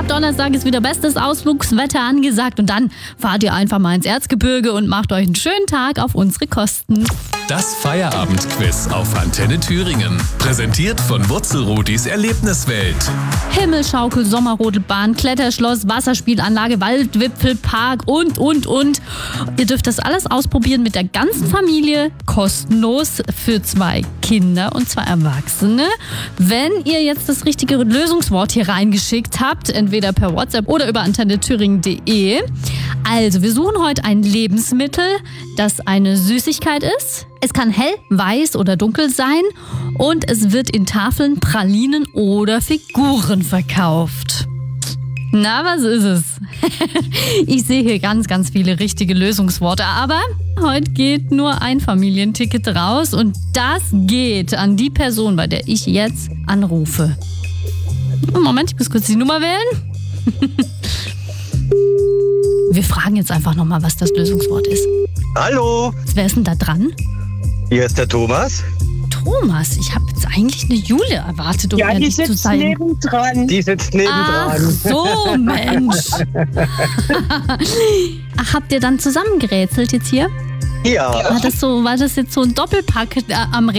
Ab Donnerstag ist wieder bestes Ausflugswetter angesagt und dann fahrt ihr einfach mal ins Erzgebirge und macht euch einen schönen Tag auf unsere Kosten. Das Feierabendquiz auf Antenne Thüringen. Präsentiert von Wurzelrudis Erlebniswelt. Himmelschaukel, Sommerrodelbahn, Kletterschloss, Wasserspielanlage, Waldwipfelpark und. Ihr dürft das alles ausprobieren mit der ganzen Familie, kostenlos für 2 Kinder und 2 Erwachsene. Wenn ihr jetzt das richtige Lösungswort hier reingeschickt habt, entweder per WhatsApp oder über antennethüringen.de. Also, wir suchen heute ein Lebensmittel, das eine Süßigkeit ist. Es kann hell, weiß oder dunkel sein und es wird in Tafeln, Pralinen oder Figuren verkauft. Na, was ist es? Ich sehe hier ganz, ganz viele richtige Lösungsworte, aber heute geht nur ein Familienticket raus und das geht an die Person, bei der ich jetzt anrufe. Moment, ich muss kurz die Nummer wählen. Wir fragen jetzt einfach nochmal, was das Lösungswort ist. Hallo, Wer ist denn da dran? hier ist der Thomas. Thomas, ich habe jetzt eigentlich eine Jule erwartet, um Ja, die ehrlich zu sitzt sein. nebendran. Die sitzt Ach nebendran. so, Mensch. Ach, habt ihr dann zusammengerätselt jetzt hier? Ja. War das jetzt so ein Doppelpack am